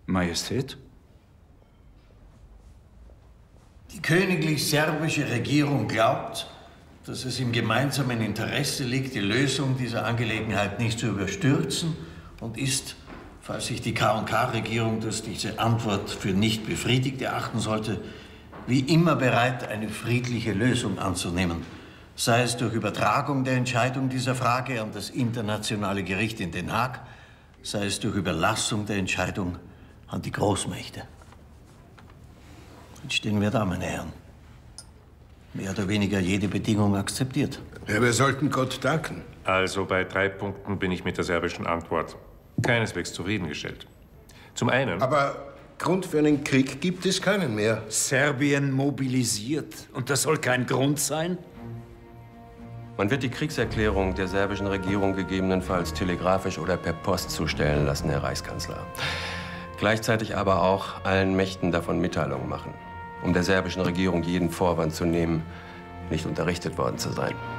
Majestät? Die königlich-serbische Regierung glaubt, dass es im gemeinsamen Interesse liegt, die Lösung dieser Angelegenheit nicht zu überstürzen und ist, falls sich die K&K-Regierung durch diese Antwort für nicht befriedigt erachten sollte, wie immer bereit, eine friedliche Lösung anzunehmen, sei es durch Übertragung der Entscheidung dieser Frage an das Internationale Gericht in Den Haag, sei es durch Überlassung der Entscheidung an die Großmächte. Jetzt stehen wir da, meine Herren. Mehr oder weniger jede Bedingung akzeptiert. Ja, wir sollten Gott danken. Also bei 3 Punkten bin ich mit der serbischen Antwort keineswegs zufriedengestellt. Zum einen... Aber Grund für einen Krieg gibt es keinen mehr. Serbien mobilisiert. Und das soll kein Grund sein? Man wird die Kriegserklärung der serbischen Regierung gegebenenfalls telegrafisch oder per Post zustellen lassen, Herr Reichskanzler. Gleichzeitig aber auch allen Mächten davon Mitteilungen machen, um der serbischen Regierung jeden Vorwand zu nehmen, nicht unterrichtet worden zu sein.